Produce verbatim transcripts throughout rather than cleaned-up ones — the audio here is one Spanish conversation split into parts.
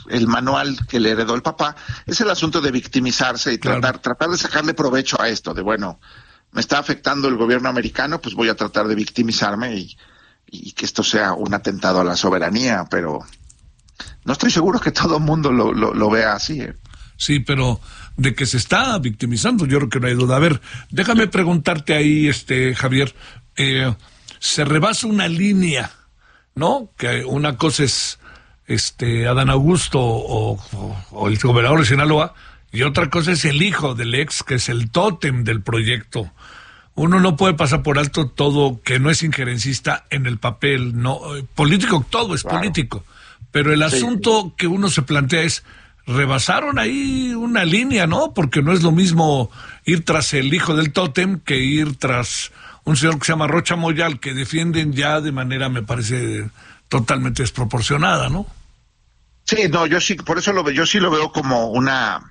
el manual que le heredó el papá, es el asunto de victimizarse y claro. tratar, tratar de sacarle provecho a esto, de bueno, me está afectando el gobierno americano, pues voy a tratar de victimizarme y, y que esto sea un atentado a la soberanía, pero no estoy seguro que todo el mundo lo, lo, lo vea así. ¿eh? Sí, pero de que se está victimizando, yo creo que no hay duda. A ver, déjame preguntarte ahí, este Javier, eh, se rebasa una línea, ¿no? Que una cosa es este Adán Augusto o, o, o el gobernador de Sinaloa, y otra cosa es el hijo del ex, que es el tótem del proyecto. Uno no puede pasar por alto todo que no es injerencista en el papel, no político, todo es claro. político. Pero el asunto sí. que uno se plantea es, rebasaron ahí una línea, ¿no? Porque no es lo mismo ir tras el hijo del tótem que ir tras un señor que se llama Rocha Moyal, que defienden ya de manera, me parece, totalmente desproporcionada, ¿no? Sí, no, yo sí, por eso lo veo, yo sí lo veo como una...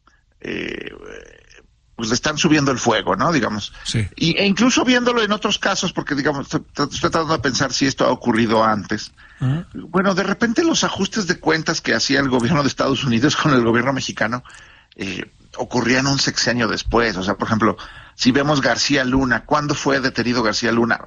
Eh, pues le están subiendo el fuego, ¿no? Digamos. Sí. Y, e incluso viéndolo en otros casos, porque digamos, estoy, estoy tratando de pensar si esto ha ocurrido antes. Uh-huh. Bueno, de repente los ajustes de cuentas que hacía el gobierno de Estados Unidos con el gobierno mexicano eh, ocurrían un sexenio después. O sea, por ejemplo, si vemos García Luna, ¿cuándo fue detenido García Luna?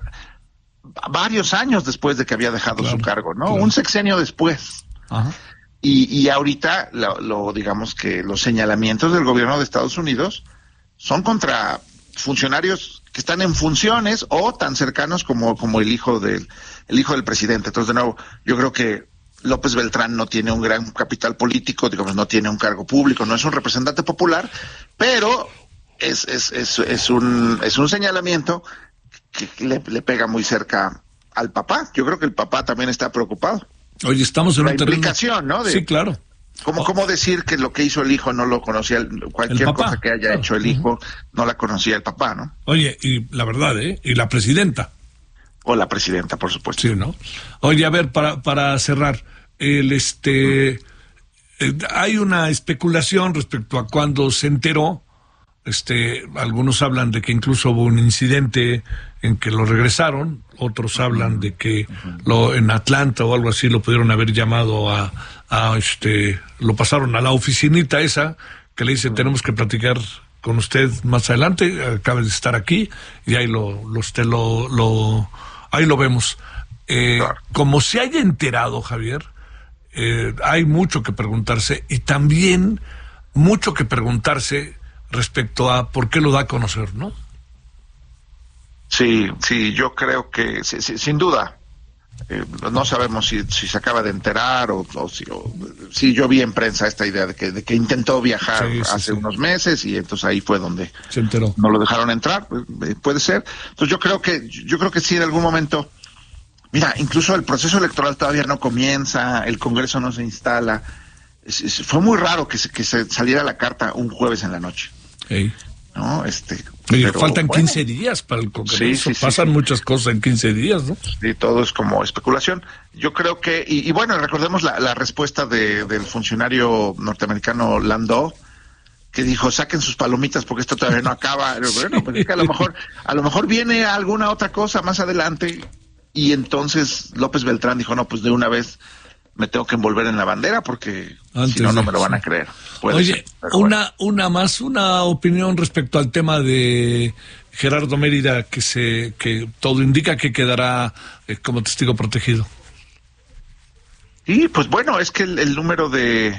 Varios años después de que había dejado claro, su cargo, ¿no? Claro. Un sexenio después. Uh-huh. Y, y ahorita, lo, lo digamos que los señalamientos del gobierno de Estados Unidos son contra funcionarios que están en funciones o tan cercanos como, como el hijo del, el hijo del presidente. Entonces, de nuevo, yo creo que López Beltrán no tiene un gran capital político, digamos, no tiene un cargo público, no es un representante popular, pero es, es, es, es un, es un señalamiento que le, le pega muy cerca al papá. Yo creo que el papá también está preocupado. Oye, estamos en la un terreno... implicación, ¿no? De, sí, claro. ¿Cómo, ¿Cómo decir que lo que hizo el hijo no lo conocía? Cualquier cosa que haya claro. hecho el hijo, uh-huh. no la conocía el papá, ¿no? Oye, y la verdad, ¿eh? Y la presidenta. O la presidenta, por supuesto. Sí, ¿no? Oye, a ver, para, para cerrar, el este... Eh, hay una especulación respecto a cuándo se enteró. Este, algunos hablan de que incluso hubo un incidente en que lo regresaron, otros hablan de que lo en Atlanta o algo así lo pudieron haber llamado a, a este, lo pasaron a la oficinita esa que le dice tenemos que platicar con usted más adelante, acaba de estar aquí y ahí lo, lo, usted lo, lo ahí lo vemos. Eh, claro. Como se haya enterado, Javier, eh, hay mucho que preguntarse y también mucho que preguntarse respecto a por qué lo da a conocer, ¿no? Sí, sí, yo creo que, sí, sí, sin duda, eh, no sabemos si, si se acaba de enterar o, o si, o, si yo vi en prensa esta idea de que, de que intentó viajar sí, sí, hace sí. unos meses y entonces ahí fue donde se enteró. No lo dejaron entrar, eh, puede ser. Entonces yo creo que, yo creo que sí en algún momento, mira, incluso el proceso electoral todavía no comienza, el Congreso no se instala, es, es, fue muy raro que se, que se saliera la carta un jueves en la noche. Hey. No, este. Oye, pero, faltan bueno, quince días para el Congreso, sí, sí, pasan sí, muchas sí. cosas en quince días, ¿no? Sí, todo es como especulación. Yo creo que, y, y bueno, recordemos la, la respuesta de, del funcionario norteamericano Landau, que dijo, saquen sus palomitas porque esto todavía no acaba. Bueno, pues es que a lo mejor, a lo mejor viene alguna otra cosa más adelante, y entonces López Beltrán dijo, no, pues de una vez me tengo que envolver en la bandera porque Antes si no, no me lo van a creer. Puede Oye, ser, una, bueno. una más, una opinión respecto al tema de Gerardo Mérida, que se, que todo indica que quedará eh, como testigo protegido. Sí, pues bueno, es que el, el número de,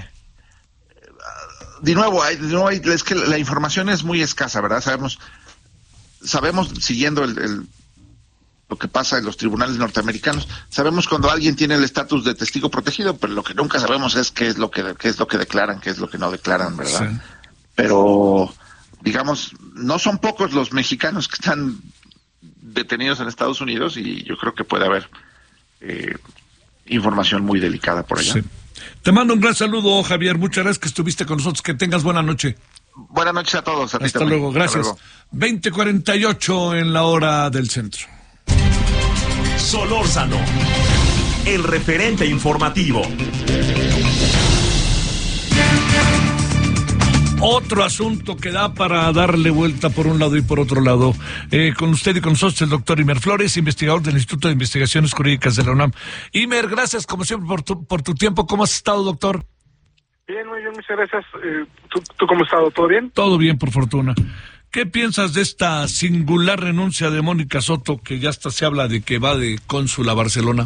de nuevo, hay, de nuevo hay, es que la información es muy escasa, ¿verdad? Sabemos, sabemos siguiendo el, el lo que pasa en los tribunales norteamericanos, sabemos cuando alguien tiene el estatus de testigo protegido, pero lo que nunca sabemos es qué es lo que qué es lo que declaran, qué es lo que no declaran, ¿verdad? Sí. Pero digamos, no son pocos los mexicanos que están detenidos en Estados Unidos y yo creo que puede haber eh, información muy delicada por allá. Sí. Te mando un gran saludo, Javier, muchas gracias que estuviste con nosotros, que tengas buena noche. Buenas noches a todos. A Hasta ti luego, gracias. Hasta luego. veinte cuarenta y ocho en la hora del centro. Solórzano, el referente informativo. Otro asunto que da para darle vuelta por un lado y por otro lado. Eh, con usted y con nosotros el doctor Imer Flores, investigador del Instituto de Investigaciones Jurídicas de la UNAM. Imer, gracias como siempre por tu, por tu tiempo. ¿Cómo has estado, doctor? Bien, muy bien, muchas gracias. Eh, ¿tú, ¿Tú cómo has estado? ¿Todo bien? Todo bien, por fortuna. ¿Qué piensas de esta singular renuncia de Mónica Soto, que ya hasta se habla de que va de cónsul a Barcelona?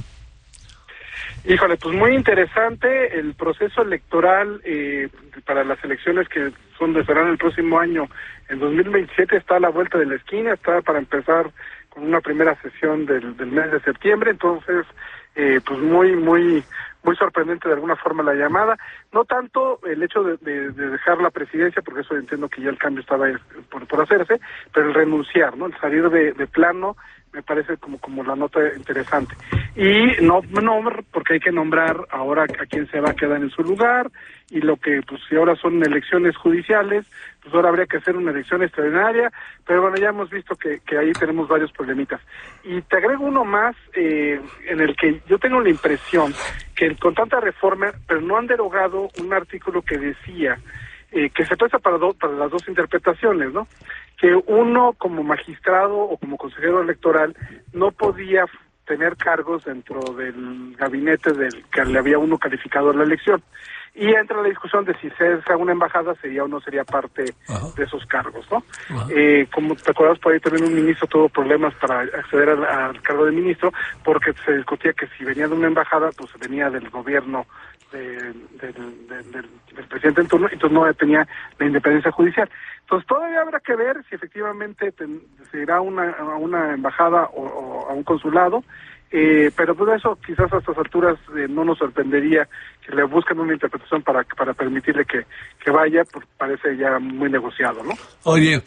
Híjole, pues muy interesante el proceso electoral eh, para las elecciones que son de serán el próximo año. En dos mil veintisiete está a la vuelta de la esquina, está para empezar con una primera sesión del, del mes de septiembre, entonces eh, pues muy, muy, muy sorprendente de alguna forma la llamada. No tanto el hecho de, de, de dejar la presidencia, porque eso entiendo que ya el cambio estaba por, por hacerse, pero el renunciar, ¿no? El salir de, de plano me parece como como la nota interesante. Y no, no, porque hay que nombrar ahora a quién se va a quedar en su lugar, y lo que, pues si ahora son elecciones judiciales, pues ahora habría que hacer una elección extraordinaria, pero bueno, ya hemos visto que, que ahí tenemos varios problemitas. Y te agrego uno más, eh, en el que yo tengo la impresión que con tanta reforma, pero no han derogado un artículo que decía eh, que se presta para, do, para las dos interpretaciones, ¿no? Que uno como magistrado o como consejero electoral no podía tener cargos dentro del gabinete del que le había uno calificado la elección. Y entra la discusión de si se hace una embajada sería o no sería parte Ajá. de esos cargos, ¿no? Eh, como te acuerdas, por ahí también un ministro tuvo problemas para acceder al, al cargo de ministro, porque se discutía que si venía de una embajada, pues venía del gobierno de, de, de, de, del presidente en turno, entonces no tenía la independencia judicial. Entonces todavía habrá que ver si efectivamente ten, se irá a una, a una embajada o, o a un consulado, eh, pero por eso quizás a estas alturas eh, no nos sorprendería que le busquen una interpretación para para permitirle que, que vaya, porque parece ya muy negociado, ¿no? Oye,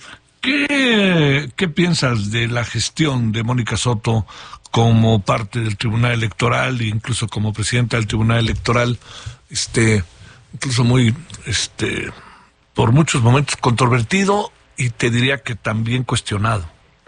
¿qué, ¿qué piensas de la gestión de Mónica Soto como parte del Tribunal Electoral e incluso como presidenta del Tribunal Electoral, este, incluso muy, este, por muchos momentos controvertido y te diría que también cuestionado?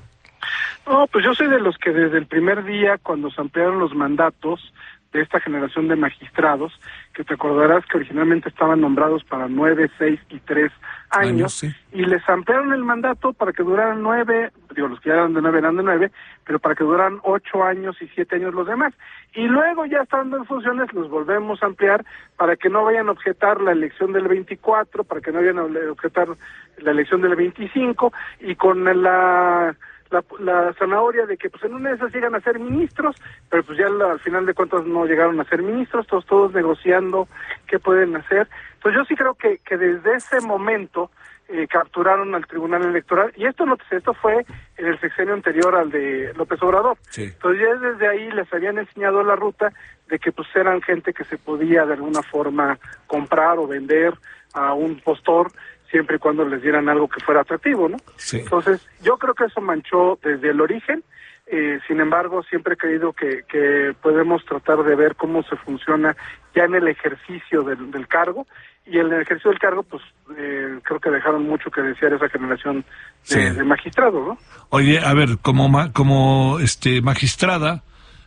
No, pues yo soy de los que desde el primer día, cuando se ampliaron los mandatos de esta generación de magistrados, que te acordarás que originalmente estaban nombrados para nueve, seis y tres años, años sí. Y les ampliaron el mandato para que duraran nueve, digo, los que ya eran de nueve eran de nueve, pero para que duraran ocho años y siete años los demás. Y luego, ya estando en funciones, los volvemos a ampliar para que no vayan a objetar la elección del veinticuatro, para que no vayan a objetar la elección del veinticinco, y con la... La, la zanahoria de que pues en una de esas llegan a ser ministros, pero pues ya la, al final de cuentas no llegaron a ser ministros, todos todos negociando qué pueden hacer. Entonces yo sí creo que, que desde ese momento eh, capturaron al Tribunal Electoral, y esto no esto fue en el sexenio anterior al de López Obrador. Sí. Entonces ya desde ahí les habían enseñado la ruta de que pues eran gente que se podía de alguna forma comprar o vender a un postor, siempre y cuando les dieran algo que fuera atractivo, ¿no? Sí. Entonces, yo creo que eso manchó desde el origen, eh, sin embargo, siempre he creído que, que podemos tratar de ver cómo se funciona ya en el ejercicio del, del cargo, y en el ejercicio del cargo, pues, eh, creo que dejaron mucho que desear esa generación de, sí. de magistrados, ¿no? Oye, a ver, como ma, como este magistrada,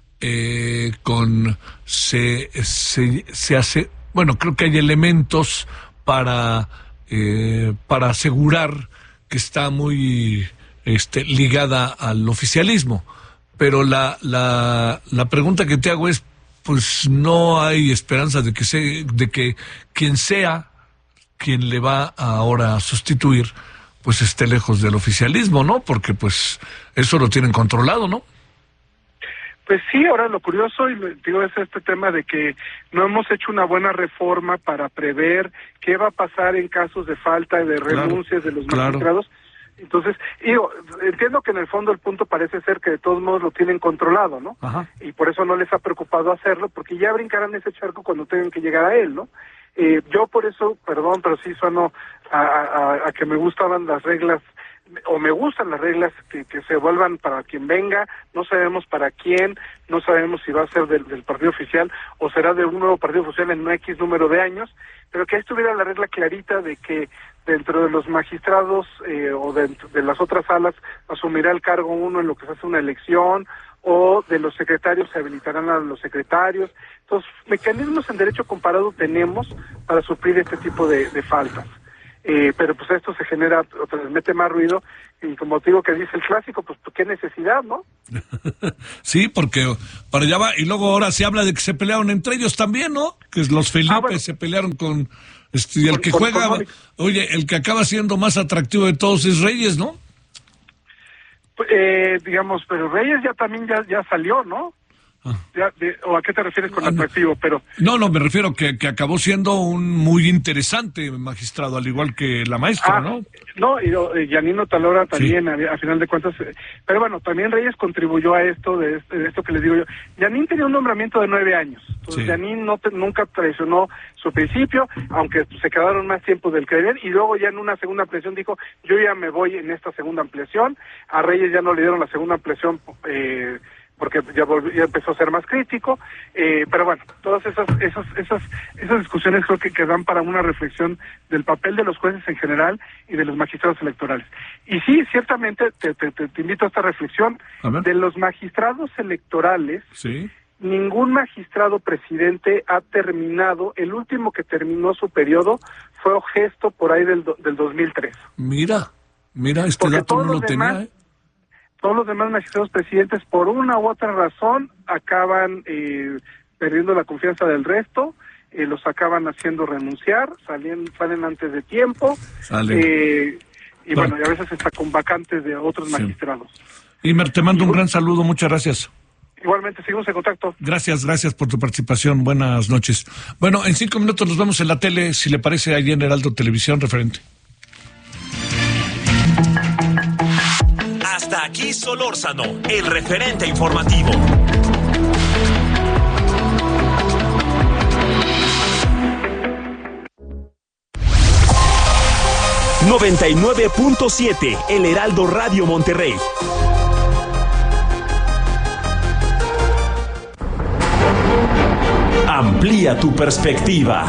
eh, con se, se, se hace, bueno, creo que hay elementos para... Eh, para asegurar que está muy este, ligada al oficialismo, pero la, la la pregunta que te hago es, pues no hay esperanza de que se, de que quien sea quien le va ahora a sustituir pues esté lejos del oficialismo, ¿no? Porque pues eso lo tienen controlado, ¿no? Pues sí, ahora lo curioso, y digo, es este tema de que no hemos hecho una buena reforma para prever qué va a pasar en casos de falta y de renuncias claro, de los magistrados. Claro. Entonces, digo, entiendo que en el fondo el punto parece ser que de todos modos lo tienen controlado, ¿no? Ajá. Y por eso no les ha preocupado hacerlo, porque ya brincarán ese charco cuando tengan que llegar a él, ¿no? Eh, yo por eso, perdón, pero sí sueno a, a, a que me gustaban las reglas, o me gustan las reglas que, que se vuelvan para quien venga, no sabemos para quién, no sabemos si va a ser del, del partido oficial o será de un nuevo partido oficial en un X número de años, pero que ahí estuviera la regla clarita de que dentro de los magistrados eh, o dentro de las otras salas asumirá el cargo uno en lo que se hace una elección, o de los secretarios se habilitarán a los secretarios. Entonces, mecanismos en derecho comparado tenemos para suplir este tipo de, de faltas. Eh, pero pues esto se genera, o se les mete más ruido, y como te digo que dice el clásico, pues qué necesidad, ¿no? Sí, porque para allá va, y luego ahora se habla de que se pelearon entre ellos también, ¿no? Que los Felipe ah, bueno. se pelearon con Este, y el Con- que con- juega, con- oye, el que acaba siendo más atractivo de todos es Reyes, ¿no? Eh, digamos, pero Reyes ya también ya, ya salió, ¿no? Ah. Ya, de- ¿O a qué te refieres con Ah, no. atractivo? Pero No, no, me refiero que, que acabó siendo un muy interesante magistrado, al igual que la maestra, Ah, ¿no? no, y eh, Yanino Talora también, a, a final de cuentas, eh, pero bueno, también Reyes contribuyó a esto, de, este- de esto que les digo yo. Yanín tenía un nombramiento de nueve años, entonces Sí. Yanín no te- nunca traicionó su principio, aunque se quedaron más tiempo del que debían, y luego ya en una segunda ampliación dijo, yo ya me voy en esta segunda ampliación. A Reyes ya no le dieron la segunda ampliación, eh, porque ya, volvió, ya empezó a ser más crítico, eh, pero bueno, todas esas esas esas esas discusiones creo que, que dan para una reflexión del papel de los jueces en general y de los magistrados electorales. Y sí, ciertamente te, te, te, te invito a esta reflexión. A ver. De los magistrados electorales, Sí. ningún magistrado presidente ha terminado, el último que terminó su periodo fue Gesto por ahí del, do- del dos mil tres. Mira, mira, este Porque dato no todos lo los tenía, demás- ¿eh? Todos los demás magistrados presidentes, por una u otra razón, acaban eh, perdiendo la confianza del resto, eh, los acaban haciendo renunciar, salen, salen antes de tiempo, Salen. eh, y Bueno. bueno, y a veces está con vacantes de otros Sí. magistrados. Imer, te mando un gran saludo, muchas gracias. Igualmente, seguimos en contacto. Gracias, gracias por tu participación. Buenas noches. Bueno, en cinco minutos nos vemos en la tele, si le parece, ahí en Heraldo Televisión, referente. Hasta aquí Solórzano, el referente informativo. noventa y nueve punto siete, El Heraldo Radio Monterrey. Amplía tu perspectiva.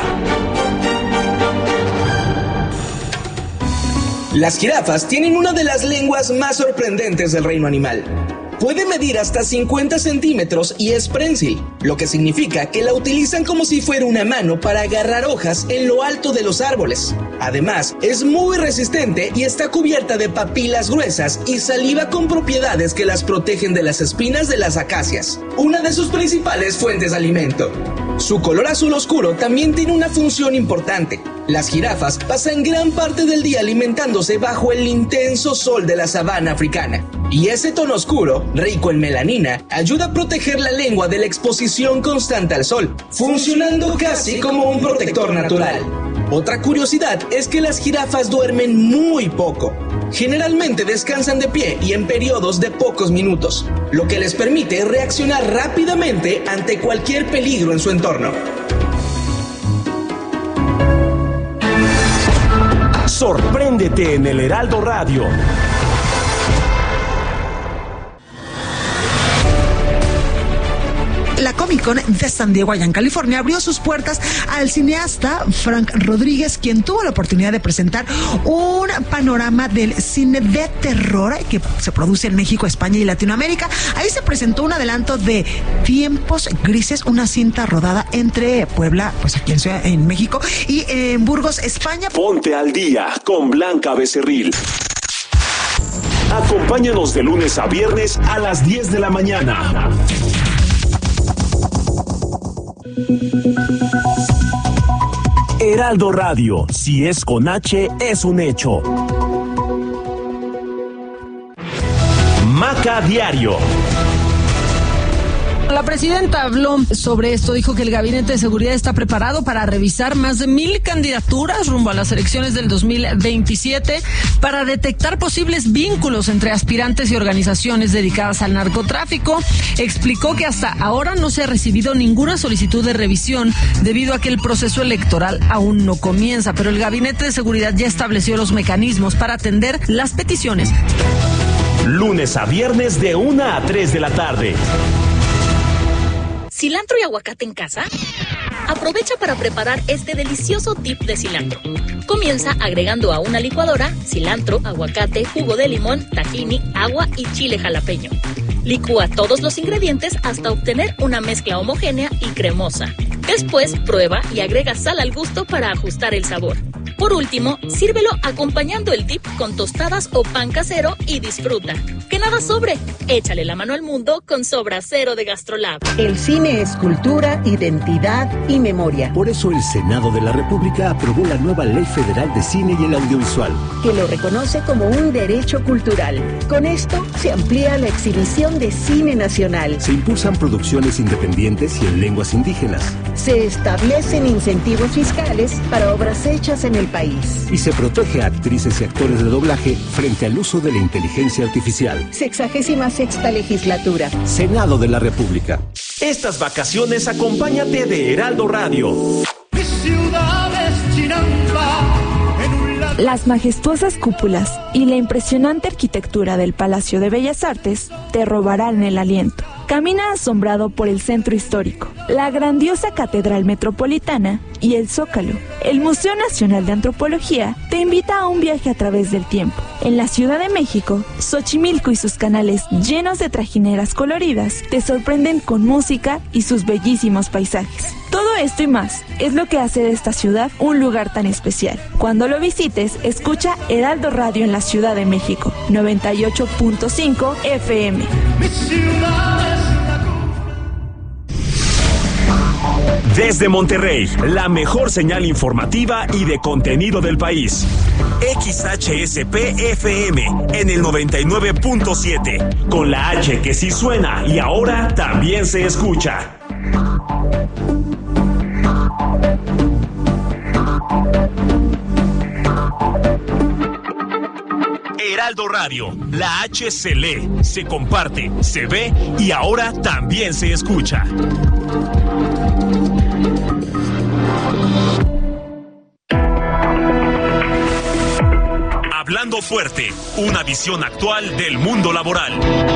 Las jirafas tienen una de las lenguas más sorprendentes del reino animal. Puede medir hasta cincuenta centímetros y es prensil, lo que significa que la utilizan como si fuera una mano para agarrar hojas en lo alto de los árboles. Además, es muy resistente y está cubierta de papilas gruesas y saliva con propiedades que las protegen de las espinas de las acacias, una de sus principales fuentes de alimento. Su color azul oscuro también tiene una función importante. Las jirafas pasan gran parte del día alimentándose bajo el intenso sol de la sabana africana. Y ese tono oscuro, rico en melanina, ayuda a proteger la lengua de la exposición constante al sol, funcionando casi como un protector natural. Otra curiosidad es que las jirafas duermen muy poco. Generalmente descansan de pie y en periodos de pocos minutos, lo que les permite reaccionar rápidamente ante cualquier peligro en su entorno. Sorpréndete en el Heraldo Radio. La Comic Con de San Diego, allá en California, abrió sus puertas al cineasta Frank Rodríguez, quien tuvo la oportunidad de presentar un panorama del cine de terror que se produce en México, España y Latinoamérica. Ahí se presentó un adelanto de Tiempos Grises, una cinta rodada entre Puebla, pues aquí en, Ciudad, en México, y en Burgos, España. Ponte al día con Blanca Becerril. Acompáñanos de lunes a viernes a las diez de la mañana. Heraldo Radio, si es con H, es un hecho. Maca Diario. La presidenta habló sobre esto, dijo que el Gabinete de Seguridad está preparado para revisar más de mil candidaturas rumbo a las elecciones del dos mil veintisiete para detectar posibles vínculos entre aspirantes y organizaciones dedicadas al narcotráfico. Explicó que hasta ahora no se ha recibido ninguna solicitud de revisión debido a que el proceso electoral aún no comienza, pero el Gabinete de Seguridad ya estableció los mecanismos para atender las peticiones. Lunes a viernes de una a tres de la tarde. ¿Cilantro y aguacate en casa? Aprovecha para preparar este delicioso dip de cilantro. Comienza agregando a una licuadora cilantro, aguacate, jugo de limón, tahini, agua y chile jalapeño. Licúa todos los ingredientes hasta obtener una mezcla homogénea y cremosa. Después, prueba y agrega sal al gusto para ajustar el sabor. Por último, sírvelo acompañando el dip con tostadas o pan casero y disfruta. Que nada sobre. Échale la mano al mundo con Sobra Cero de GastroLab. El cine es cultura, identidad y memoria. Por eso el Senado de la República aprobó la nueva Ley Federal de Cine y el Audiovisual, que lo reconoce como un derecho cultural. Con esto se amplía la exhibición de cine nacional. Se impulsan producciones independientes y en lenguas indígenas. Se establecen incentivos fiscales para obras hechas en el país. Y se protege a actrices y actores de doblaje frente al uso de la inteligencia artificial. Sexagésima sexta legislatura. Senado de la República. Estas vacaciones acompáñate de Heraldo Radio. Mi ciudad es Chinampa. Las majestuosas cúpulas y la impresionante arquitectura del Palacio de Bellas Artes te robarán el aliento. Camina asombrado por el centro histórico, la grandiosa Catedral Metropolitana y el Zócalo. El Museo Nacional de Antropología te invita a un viaje a través del tiempo. En la Ciudad de México, Xochimilco y sus canales llenos de trajineras coloridas te sorprenden con música y sus bellísimos paisajes. Todo esto y más es lo que hace de esta ciudad un lugar tan especial. Cuando lo visites, escucha Heraldo Radio en la Ciudad de México, noventa y ocho punto cinco F M. Mi ciudad es Desde Monterrey, la mejor señal informativa y de contenido del país. X H S P F M en el noventa y nueve punto siete, con la H que sí suena y ahora también se escucha. Heraldo Radio, la H se lee, se comparte, se ve y ahora también se escucha. Hablando fuerte, una visión actual del mundo laboral.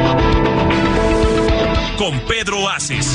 Con Pedro Aces.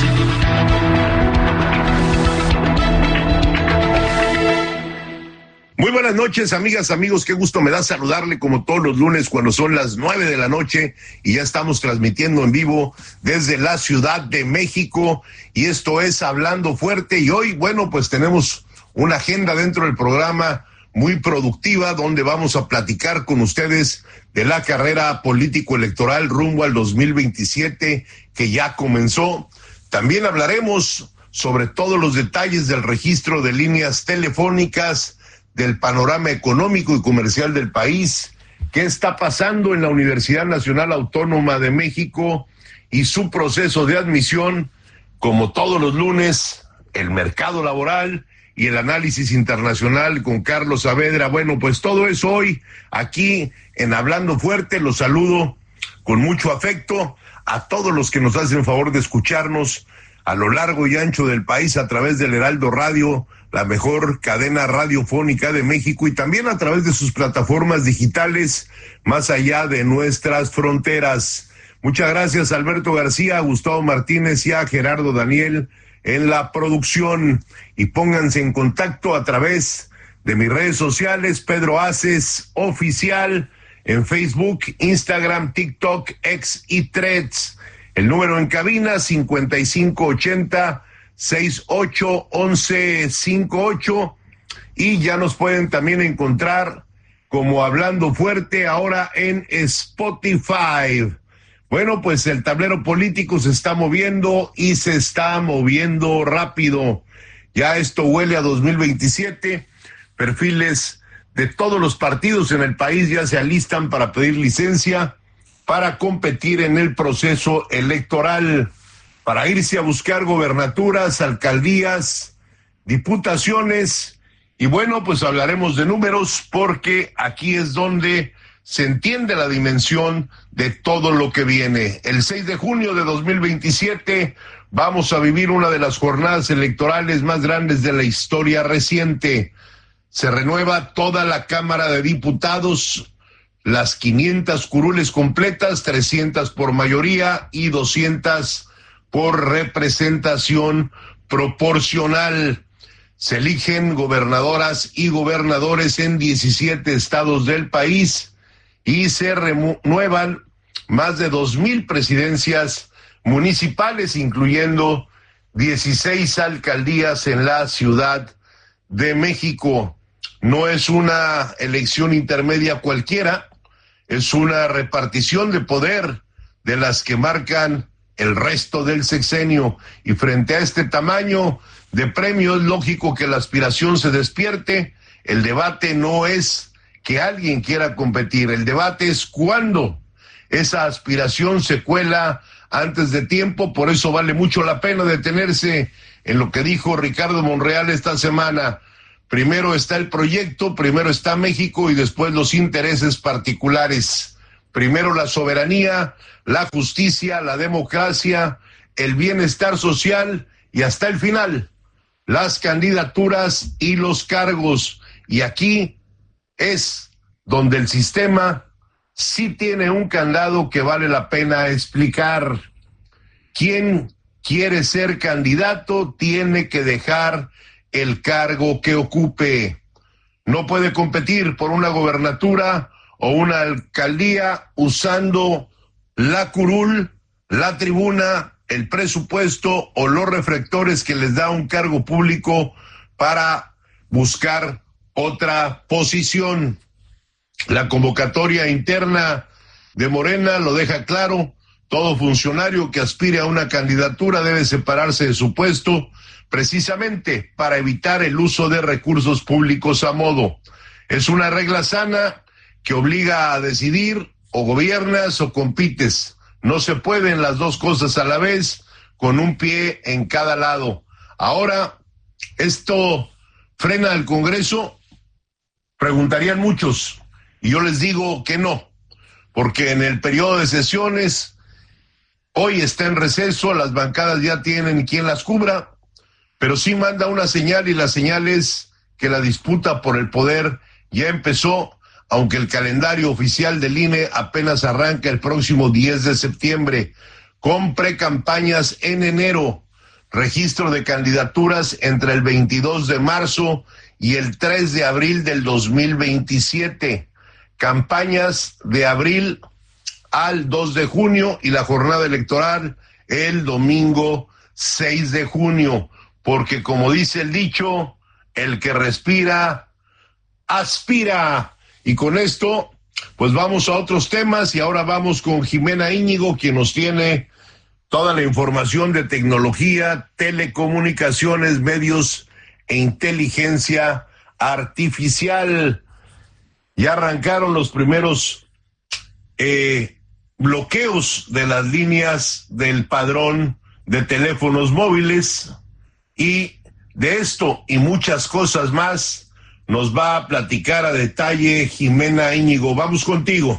Muy buenas noches, amigas, amigos. Qué gusto me da saludarle como todos los lunes cuando son las nueve de la noche y ya estamos transmitiendo en vivo desde la Ciudad de México y esto es Hablando Fuerte. Y hoy, bueno, pues tenemos una agenda dentro del programa muy productiva donde vamos a platicar con ustedes de la carrera político-electoral rumbo al dos mil veintisiete que ya comenzó. También hablaremos sobre todos los detalles del registro de líneas telefónicas, del panorama económico y comercial del país, qué está pasando en la Universidad Nacional Autónoma de México y su proceso de admisión, como todos los lunes, el mercado laboral y el análisis internacional con Carlos Saavedra. Bueno, pues todo eso hoy aquí en Hablando Fuerte. Los saludo con mucho afecto a todos los que nos hacen favor de escucharnos a lo largo y ancho del país a través del Heraldo Radio, la mejor cadena radiofónica de México, y también a través de sus plataformas digitales más allá de nuestras fronteras. Muchas gracias a Alberto García, a Gustavo Martínez y a Gerardo Daniel en la producción, y pónganse en contacto a través de mis redes sociales, Pedro Aces Oficial, en Facebook, Instagram, TikTok, X y Threads. El número en cabina, cincuenta y cinco ochenta, sesenta y ocho, once cincuenta y ocho, y ya nos pueden también encontrar como Hablando Fuerte ahora en Spotify. Bueno, pues el tablero político se está moviendo y se está moviendo rápido. Ya esto huele a dos mil veintisiete. Perfiles de todos los partidos en el país ya se alistan para pedir licencia para competir en el proceso electoral, para irse a buscar gobernaturas, alcaldías, diputaciones. Y bueno, pues hablaremos de números porque aquí es donde se entiende la dimensión de todo lo que viene. El seis de junio de dos mil veintisiete vamos a vivir una de las jornadas electorales más grandes de la historia reciente. Se renueva toda la Cámara de Diputados, las quinientas curules completas, trescientas por mayoría y doscientas por representación proporcional. Se eligen gobernadoras y gobernadores en diecisiete estados del país y se renuevan más de dos mil presidencias municipales, incluyendo dieciséis alcaldías en la Ciudad de México. No es una elección intermedia cualquiera, es una repartición de poder de las que marcan el resto del sexenio. Y frente a este tamaño de premio, es lógico que la aspiración se despierte. El debate no es que alguien quiera competir, el debate es cuándo esa aspiración se cuela antes de tiempo. Por eso vale mucho la pena detenerse en lo que dijo Ricardo Monreal esta semana. Primero está el proyecto, primero está México y después los intereses particulares. Primero la soberanía, la justicia, la democracia, el bienestar social y hasta el final, las candidaturas y los cargos. Y aquí es donde el sistema sí tiene un candado que vale la pena explicar. Quien quiere ser candidato tiene que dejar el cargo que ocupe. No puede competir por una gobernatura o una alcaldía usando la curul, la tribuna, el presupuesto o los reflectores que les da un cargo público para buscar otra posición. La convocatoria interna de Morena lo deja claro. Todo funcionario que aspire a una candidatura debe separarse de su puesto precisamente para evitar el uso de recursos públicos a modo. Es una regla sana que obliga a decidir o gobiernas o compites. No se pueden las dos cosas a la vez, con un pie en cada lado. Ahora, ¿esto frena al Congreso? Preguntarían muchos, y yo les digo que no, porque en el periodo de sesiones hoy está en receso, las bancadas ya tienen quien las cubra, pero sí manda una señal, y la señal es que la disputa por el poder ya empezó, aunque el calendario oficial del I N E apenas arranca el próximo diez de septiembre, con precampañas en enero, registro de candidaturas entre el veintidós de marzo y el tres de abril del dos mil veintisiete, campañas de abril al dos de junio y la jornada electoral el domingo seis de junio, porque como dice el dicho, el que respira, aspira. Y con esto, pues vamos a otros temas, y ahora vamos con Jimena Íñigo, quien nos tiene toda la información de tecnología, telecomunicaciones, medios e inteligencia artificial. Ya arrancaron los primeros eh, bloqueos de las líneas del padrón de teléfonos móviles, y de esto y muchas cosas más nos va a platicar a detalle Jimena Íñigo. Vamos contigo.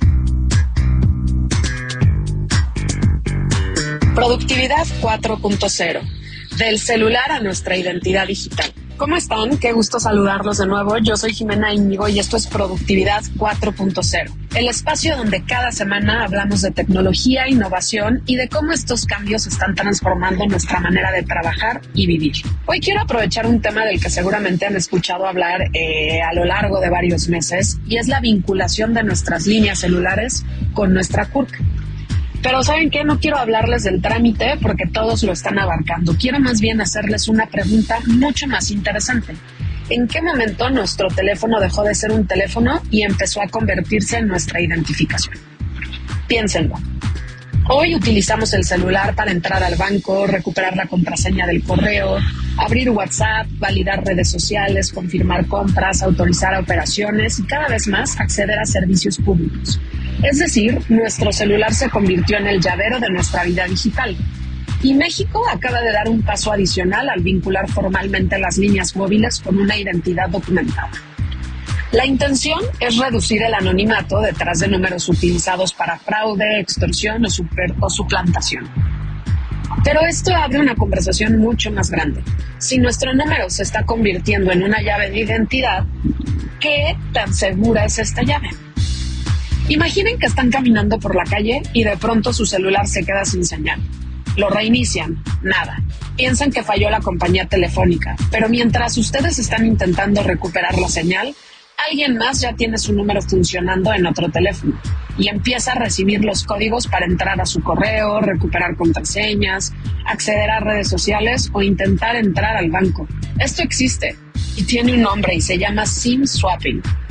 Productividad cuatro punto cero. Del celular a nuestra identidad digital. ¿Cómo están? Qué gusto saludarlos de nuevo. Yo soy Jimena Íñigo y esto es Productividad cuatro punto cero. El espacio donde cada semana hablamos de tecnología, innovación y de cómo estos cambios están transformando nuestra manera de trabajar y vivir. Hoy quiero aprovechar un tema del que seguramente han escuchado hablar eh, a lo largo de varios meses, y es la vinculación de nuestras líneas celulares con nuestra C U R C. Pero ¿saben qué? No quiero hablarles del trámite porque todos lo están abarcando. Quiero más bien hacerles una pregunta mucho más interesante. ¿En qué momento nuestro teléfono dejó de ser un teléfono y empezó a convertirse en nuestra identificación? Piénsenlo. Hoy utilizamos el celular para entrar al banco, recuperar la contraseña del correo, abrir WhatsApp, validar redes sociales, confirmar compras, autorizar operaciones y cada vez más acceder a servicios públicos. Es decir, nuestro celular se convirtió en el llavero de nuestra vida digital. Y México acaba de dar un paso adicional al vincular formalmente las líneas móviles con una identidad documentada. La intención es reducir el anonimato detrás de números utilizados para fraude, extorsión o, super, o suplantación. Pero esto abre una conversación mucho más grande. Si nuestro número se está convirtiendo en una llave de identidad, ¿qué tan segura es esta llave? Imaginen que están caminando por la calle y de pronto su celular se queda sin señal. Lo reinician, nada. Piensan que falló la compañía telefónica, pero mientras ustedes están intentando recuperar la señal, alguien más ya tiene su número funcionando en otro teléfono y empieza a recibir los códigos para entrar a su correo, recuperar contraseñas, acceder a redes sociales o intentar entrar al banco. Esto existe y tiene un nombre y se llama SIM swapping.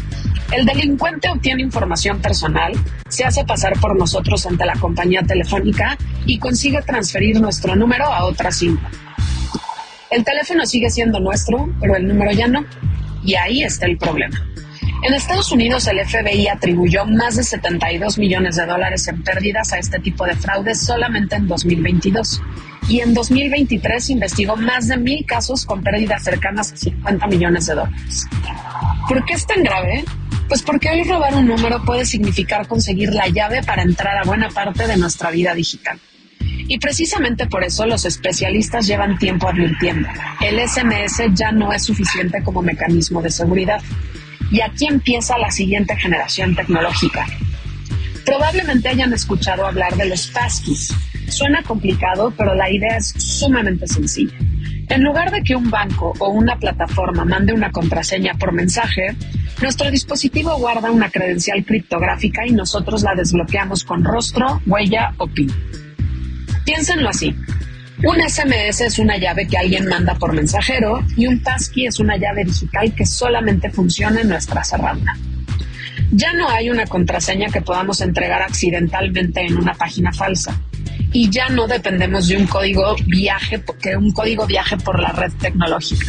El delincuente obtiene información personal, se hace pasar por nosotros ante la compañía telefónica y consigue transferir nuestro número a otra SIM. El teléfono sigue siendo nuestro, pero el número ya no. Y ahí está el problema. En Estados Unidos, el F B I atribuyó más de setenta y dos millones de dólares en pérdidas a este tipo de fraudes solamente en dos mil veintidós. Y en dos mil veintitrés investigó más de mil casos con pérdidas cercanas a cincuenta millones de dólares. ¿Por qué es tan grave? Pues porque hoy robar un número puede significar conseguir la llave para entrar a buena parte de nuestra vida digital. Y precisamente por eso los especialistas llevan tiempo advirtiendo. El S M S ya no es suficiente como mecanismo de seguridad. Y aquí empieza la siguiente generación tecnológica. Probablemente hayan escuchado hablar de los passkeys. Suena complicado, pero la idea es sumamente sencilla. En lugar de que un banco o una plataforma mande una contraseña por mensaje, nuestro dispositivo guarda una credencial criptográfica y nosotros la desbloqueamos con rostro, huella o PIN. Piénsenlo así. Un S M S es una llave que alguien manda por mensajero y un passkey es una llave digital que solamente funciona en nuestra cerradura. Ya no hay una contraseña que podamos entregar accidentalmente en una página falsa. Y ya no dependemos de un código viaje, que un código viaje por la red tecnológica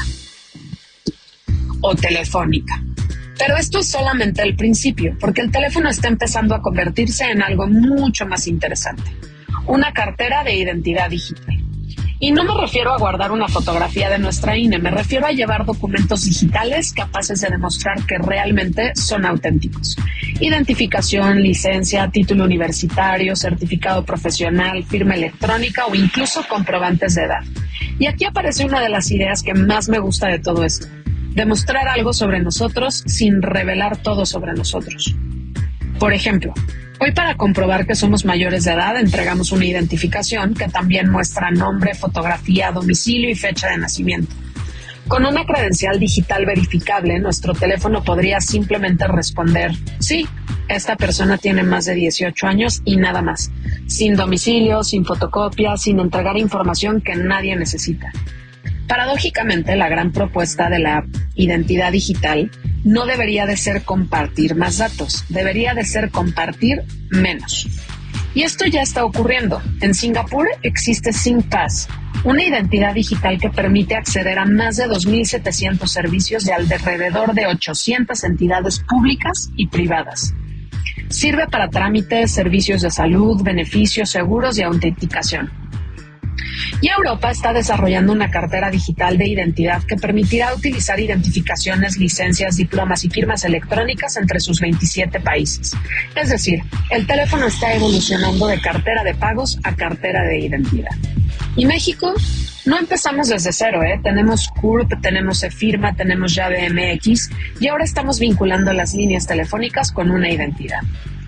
o telefónica. Pero esto es solamente el principio, porque el teléfono está empezando a convertirse en algo mucho más interesante. Una cartera de identidad digital. Y no me refiero a guardar una fotografía de nuestra I N E, me refiero a llevar documentos digitales capaces de demostrar que realmente son auténticos. Identificación, licencia, título universitario, certificado profesional, firma electrónica o incluso comprobantes de edad. Y aquí aparece una de las ideas que más me gusta de todo esto. Demostrar algo sobre nosotros sin revelar todo sobre nosotros. Por ejemplo, hoy para comprobar que somos mayores de edad entregamos una identificación que también muestra nombre, fotografía, domicilio y fecha de nacimiento. Con una credencial digital verificable, nuestro teléfono podría simplemente responder, sí, esta persona tiene más de dieciocho años y nada más, sin domicilio, sin fotocopia, sin entregar información que nadie necesita. Paradójicamente, la gran propuesta de la identidad digital no debería de ser compartir más datos, debería de ser compartir menos. Y esto ya está ocurriendo. En Singapur existe SingPass, una identidad digital que permite acceder a más de dos mil setecientos servicios de alrededor de ochocientas entidades públicas y privadas. Sirve para trámites, servicios de salud, beneficios, seguros y autenticación. Y Europa está desarrollando una cartera digital de identidad que permitirá utilizar identificaciones, licencias, diplomas y firmas electrónicas entre sus veintisiete países. Es decir, el teléfono está evolucionando de cartera de pagos a cartera de identidad. ¿Y México? No empezamos desde cero, ¿eh? Tenemos C U R P, tenemos eFirma, tenemos llave M X y ahora estamos vinculando las líneas telefónicas con una identidad.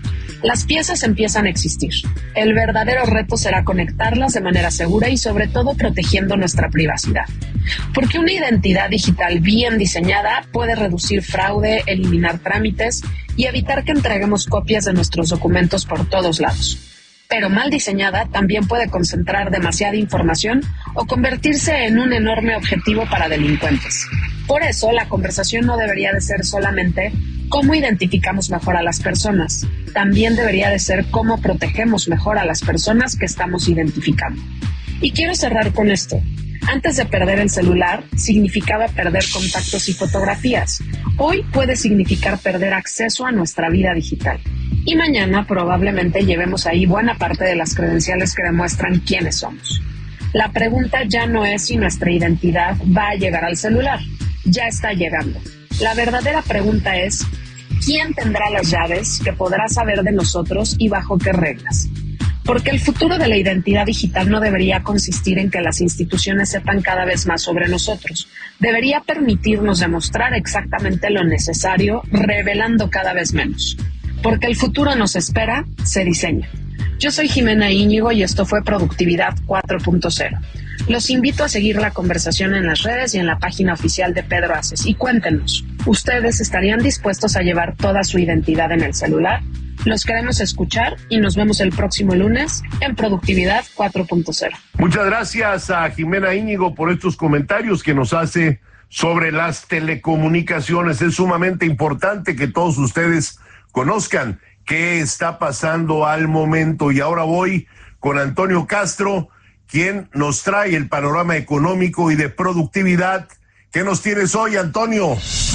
Las piezas empiezan a existir. El verdadero reto será conectarlas de manera segura y sobre todo protegiendo nuestra privacidad. Porque una identidad digital bien diseñada puede reducir fraude, eliminar trámites y evitar que entreguemos copias de nuestros documentos por todos lados. Pero mal diseñada también puede concentrar demasiada información o convertirse en un enorme objetivo para delincuentes. Por eso, la conversación no debería de ser solamente cómo identificamos mejor a las personas. También debería de ser cómo protegemos mejor a las personas que estamos identificando. Y quiero cerrar con esto. Antes de perder el celular, significaba perder contactos y fotografías. Hoy puede significar perder acceso a nuestra vida digital. Y mañana probablemente llevemos ahí buena parte de las credenciales que demuestran quiénes somos. La pregunta ya no es si nuestra identidad va a llegar al celular. Ya está llegando. La verdadera pregunta es, ¿quién tendrá las llaves que podrá saber de nosotros y bajo qué reglas? Porque el futuro de la identidad digital no debería consistir en que las instituciones sepan cada vez más sobre nosotros. Debería permitirnos demostrar exactamente lo necesario, revelando cada vez menos. Porque el futuro nos espera, se diseña. Yo soy Jimena Íñigo y esto fue Productividad cuatro punto cero. Los invito a seguir la conversación en las redes y en la página oficial de Pedro Aces. Y cuéntenos, ¿ustedes estarían dispuestos a llevar toda su identidad en el celular? Los queremos escuchar y nos vemos el próximo lunes en Productividad cuatro punto cero. Muchas gracias a Jimena Íñigo por estos comentarios que nos hace sobre las telecomunicaciones. Es sumamente importante que todos ustedes conozcan qué está pasando al momento. Y ahora voy con Antonio Castro, quien nos trae el panorama económico y de productividad. ¿Qué nos tienes hoy, Antonio?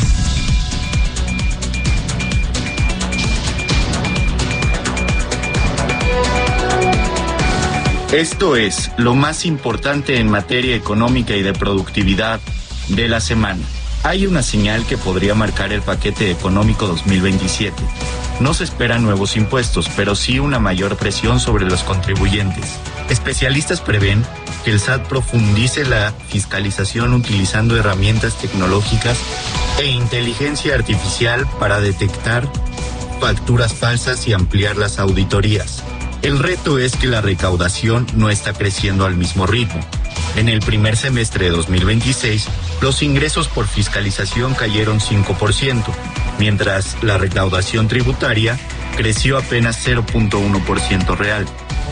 Esto es lo más importante en materia económica y de productividad de la semana. Hay una señal que podría marcar el paquete económico dos mil veintisiete. No se esperan nuevos impuestos, pero sí una mayor presión sobre los contribuyentes. Especialistas prevén que el S A T profundice la fiscalización utilizando herramientas tecnológicas e inteligencia artificial para detectar facturas falsas y ampliar las auditorías. El reto es que la recaudación no está creciendo al mismo ritmo. En el primer semestre de dos mil veintiséis, los ingresos por fiscalización cayeron cinco por ciento, mientras la recaudación tributaria creció apenas cero punto uno por ciento real.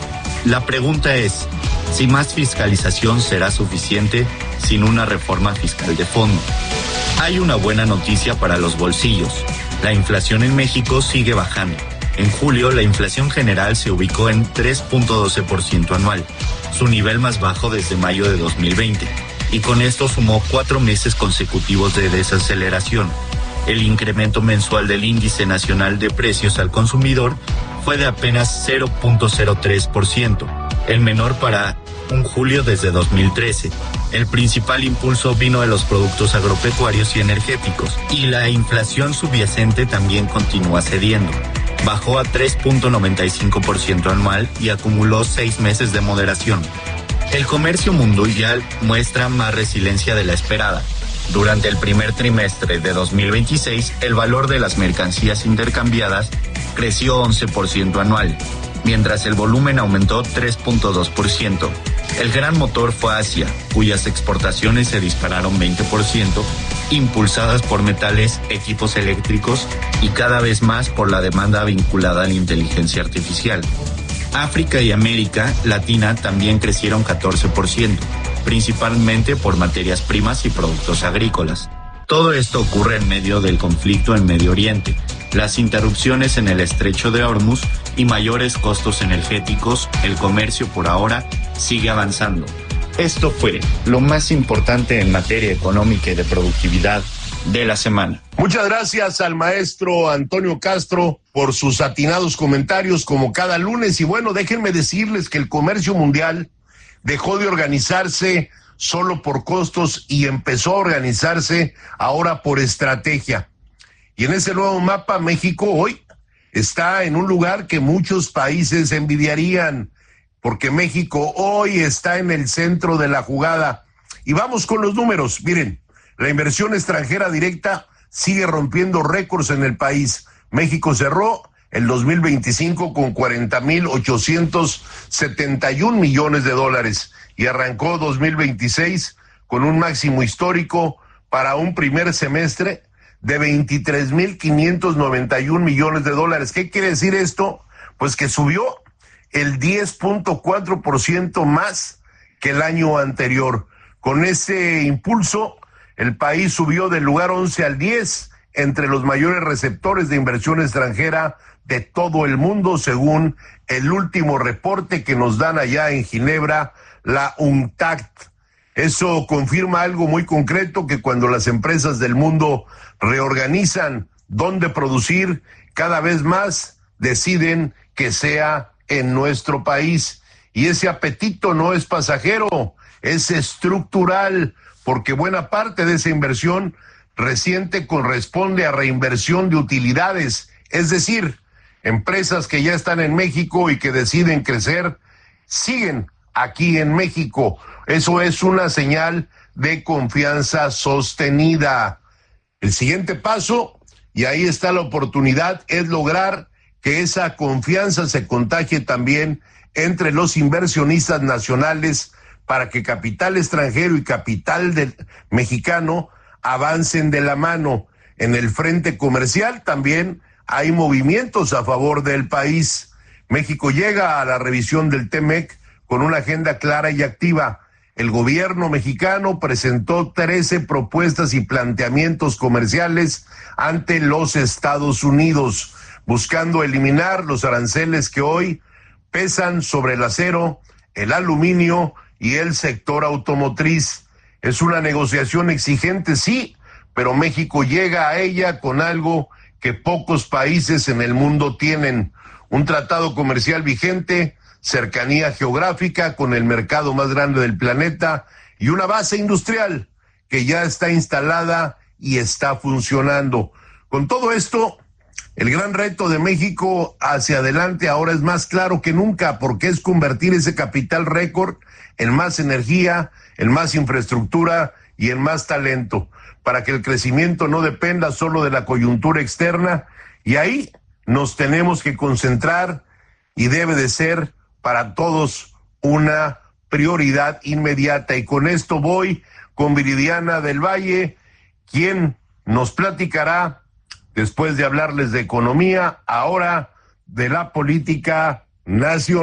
La pregunta es, si más fiscalización será suficiente sin una reforma fiscal de fondo. Hay una buena noticia para los bolsillos. La inflación en México sigue bajando. En julio, la inflación general se ubicó en tres punto doce por ciento anual, su nivel más bajo desde mayo de dos mil veinte, y con esto sumó cuatro meses consecutivos de desaceleración. El incremento mensual del índice nacional de precios al consumidor fue de apenas cero punto cero tres por ciento, el menor para un julio desde dos mil trece. El principal impulso vino de los productos agropecuarios y energéticos, y la inflación subyacente también continúa cediendo. Bajó a tres punto noventa y cinco por ciento anual y acumuló seis meses de moderación. El comercio mundial muestra más resiliencia de la esperada. Durante el primer trimestre de dos mil veintiséis, el valor de las mercancías intercambiadas creció once por ciento anual, mientras el volumen aumentó tres punto dos por ciento. El gran motor fue Asia, cuyas exportaciones se dispararon veinte por ciento, impulsadas por metales, equipos eléctricos y cada vez más por la demanda vinculada a la inteligencia artificial. África y América Latina también crecieron catorce por ciento, principalmente por materias primas y productos agrícolas. Todo esto ocurre en medio del conflicto en Medio Oriente, las interrupciones en el estrecho de Hormuz y mayores costos energéticos. El comercio por ahora sigue avanzando. Esto fue lo más importante en materia económica y de productividad de la semana. Muchas gracias al maestro Antonio Castro por sus atinados comentarios como cada lunes. Y bueno, déjenme decirles que el comercio mundial dejó de organizarse solo por costos y empezó a organizarse ahora por estrategia. Y en ese nuevo mapa, México hoy está en un lugar que muchos países envidiarían, porque México hoy está en el centro de la jugada. Y vamos con los números. Miren, la inversión extranjera directa sigue rompiendo récords en el país. México cerró el dos mil veinticinco con cuarenta mil ochocientos setenta y un millones de dólares y arrancó dos mil veintiséis con un máximo histórico para un primer semestre de veintitrés mil quinientos noventa y un millones de dólares. ¿Qué quiere decir esto? Pues que subió el diez punto cuatro por ciento más que el año anterior. Con ese impulso, el país subió del lugar once al diez entre los mayores receptores de inversión extranjera de todo el mundo, según el último reporte que nos dan allá en Ginebra, la UNCTAD. Eso confirma algo muy concreto, que cuando las empresas del mundo reorganizan dónde producir, cada vez más deciden que sea en nuestro país. Y ese apetito no es pasajero, es estructural, porque buena parte de esa inversión reciente corresponde a reinversión de utilidades, es decir, empresas que ya están en México y que deciden crecer, siguen aquí en México. Eso es una señal de confianza sostenida. El siguiente paso, y ahí está la oportunidad, es lograr que esa confianza se contagie también entre los inversionistas nacionales para que capital extranjero y capital del mexicano avancen de la mano. En el frente comercial también hay movimientos a favor del país. México llega a la revisión del T M E C con una agenda clara y activa. el gobierno mexicano presentó trece propuestas y planteamientos comerciales ante los Estados Unidos, buscando eliminar los aranceles que hoy pesan sobre el acero, el aluminio y el sector automotriz. Es una negociación exigente, sí, pero México llega a ella con algo que pocos países en el mundo tienen: un tratado comercial vigente, cercanía geográfica con el mercado más grande del planeta y una base industrial que ya está instalada y está funcionando. Con todo esto, el gran reto de México hacia adelante ahora es más claro que nunca, porque es convertir ese capital récord en más energía, en más infraestructura y en más talento, para que el crecimiento no dependa solo de la coyuntura externa, y ahí nos tenemos que concentrar y debe de ser para todos una prioridad inmediata. Y con esto voy con Viridiana del Valle, quien nos platicará, después de hablarles de economía, ahora de la política nacional.